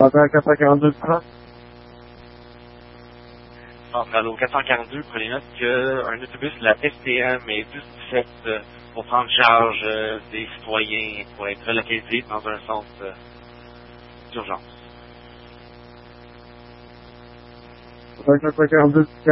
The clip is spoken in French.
Centrale 442 prend. Centrale au 442, prenez note qu'un autobus de la STM est 1017 pour prendre charge des citoyens pour être relocalisés dans un centre d'urgence. Centrale 442